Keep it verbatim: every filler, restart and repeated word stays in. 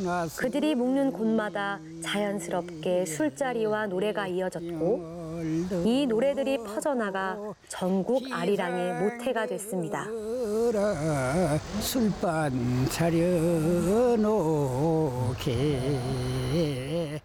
그들이 묵는 곳마다 자연스럽게 술자리와 노래가 이어졌고 이 노래들이 퍼져나가 전국 아리랑의 모태가 됐습니다. 술반 차려놓게